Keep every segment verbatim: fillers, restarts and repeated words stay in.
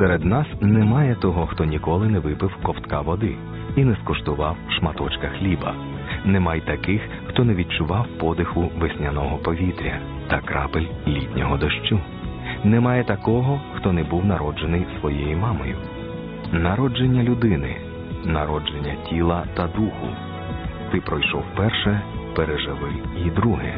Серед нас немає того, хто ніколи не випив ковтка води і не скуштував шматочка хліба. Нема й таких, хто не відчував подиху весняного повітря та крапель літнього дощу. Немає такого, хто не був народжений своєю мамою. Народження людини, народження тіла та духу. Ти пройшов перше, переживи і друге.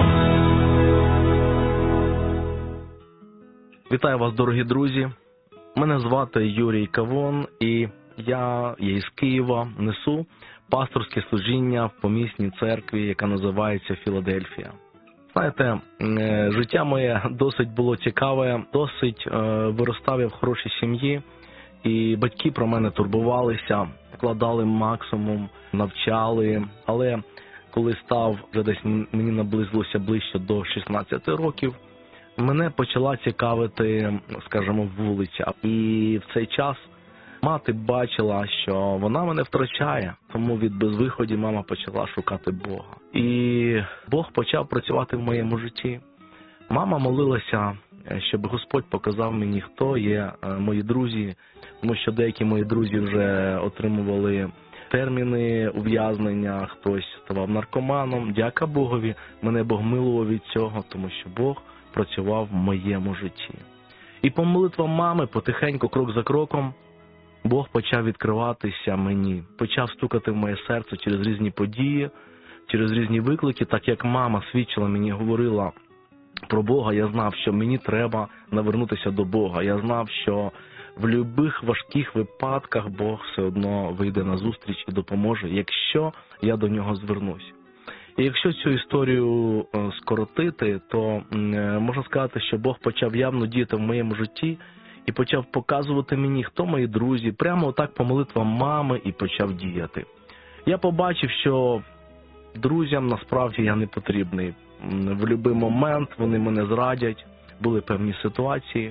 Вітаю вас, дорогі друзі. Мене звати Юрій Кавон, і я є із Києва, несу пасторське служіння в помісній церкві, яка називається Філадельфія. Знаєте, життя моє досить було цікаве, досить виростав я в хорошій сім'ї, і батьки про мене турбувалися, вкладали максимум, навчали, але коли став, вже десь мені наблизилося ближче до шістнадцяти років, мене почала цікавити, скажімо, вулиця. І в цей час мати бачила, що вона мене втрачає, тому від безвиході мама почала шукати Бога. І Бог почав працювати в моєму житті. Мама молилася, щоб Господь показав мені, хто є мої друзі, тому що деякі мої друзі вже отримували терміни ув'язнення, хтось ставав наркоманом. Дяка Богові, мене Бог милував від цього, тому що Бог працював в моєму житті. І по молитвам мами, потихеньку, крок за кроком, Бог почав відкриватися мені, почав стукати в моє серце через різні події, через різні виклики. Так як мама свідчила мені, говорила про Бога, я знав, що мені треба навернутися до Бога. Я знав, що в будь-яких важких випадках Бог все одно вийде на зустріч і допоможе, якщо я до нього звернусь. І якщо цю історію скоротити, то можна сказати, що Бог почав явно діяти в моєму житті і почав показувати мені, хто мої друзі, прямо отак по молитвам мами, і почав діяти. Я побачив, що друзям насправді я не потрібний. В будь-який момент вони мене зрадять, були певні ситуації.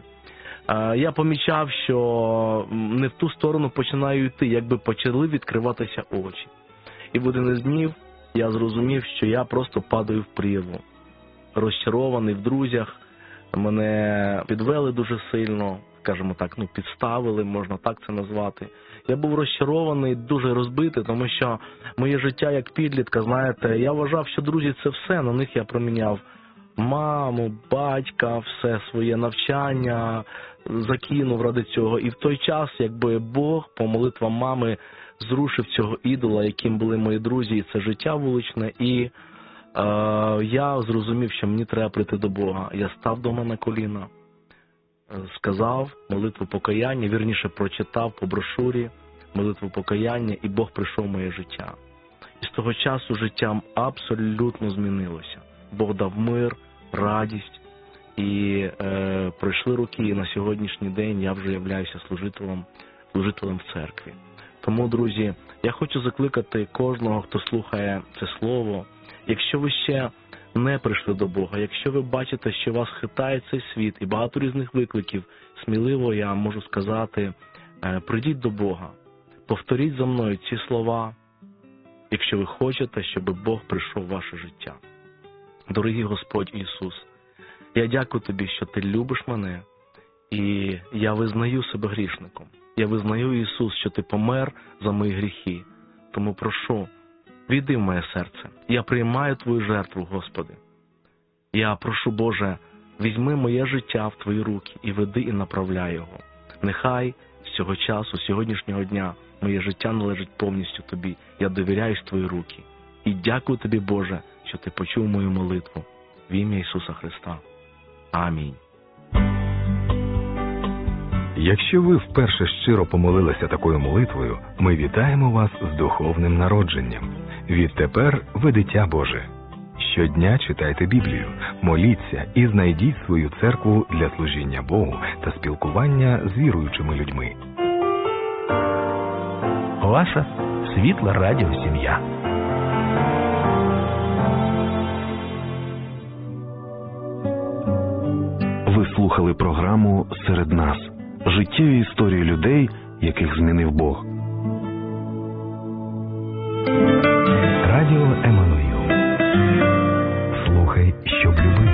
Я помічав, що не в ту сторону починаю йти, якби почали відкриватися очі. І в один із днів я зрозумів, що я просто падаю в прірву. Розчарований в друзях, мене підвели дуже сильно, скажімо так, ну підставили, можна так це назвати. Я був розчарований, дуже розбитий, тому що моє життя як підлітка, знаєте, я вважав, що друзі це все, на них я проміняв маму, батька, все своє навчання, закинув ради цього. І в той час, якби Бог по молитвам мами зрушив цього ідола, яким були мої друзі, і це життя вуличне, і е, я зрозумів, що мені треба прийти до Бога. Я став дома на коліна, сказав молитву покаяння, вірніше прочитав по брошурі молитву покаяння, і Бог прийшов в моє життя. І з того часу життя абсолютно змінилося. Бог дав мир, радість, і е, пройшли роки, і на сьогоднішній день я вже являюся служителем, служителем в церкві. Тому, друзі, я хочу закликати кожного, хто слухає це слово, якщо ви ще не прийшли до Бога, якщо ви бачите, що вас хитає цей світ і багато різних викликів, сміливо я можу сказати, прийдіть до Бога, повторіть за мною ці слова, якщо ви хочете, щоб Бог прийшов в ваше життя. Дорогий Господь Ісус, я дякую Тобі, що Ти любиш мене, і я визнаю себе грішником. Я визнаю, Ісус, що Ти помер за мої гріхи. Тому прошу, війди в моє серце. Я приймаю Твою жертву, Господи. Я прошу, Боже, візьми моє життя в Твої руки і веди і направляй його. Нехай з цього часу, сьогоднішнього дня, моє життя належить повністю Тобі. Я довіряюсь в Твої руки. І дякую Тобі, Боже, що Ти почув мою молитву. В ім'я Ісуса Христа. Амінь. Якщо ви вперше щиро помолилися такою молитвою, ми вітаємо вас з духовним народженням. Відтепер ви дитя Боже. Щодня читайте Біблію, моліться і знайдіть свою церкву для служіння Богу та спілкування з віруючими людьми. Ваша світла радіосім'я. Ви слухали програму «Серед нас». Життєві історії людей, яких змінив Бог.